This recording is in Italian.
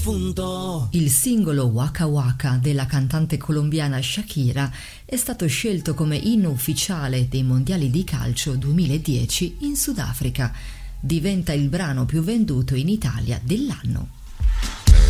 profondo. Il singolo Waka Waka della cantante colombiana Shakira è stato scelto come inno ufficiale dei mondiali di calcio 2010 in Sudafrica. Diventa il brano più venduto in Italia dell'anno.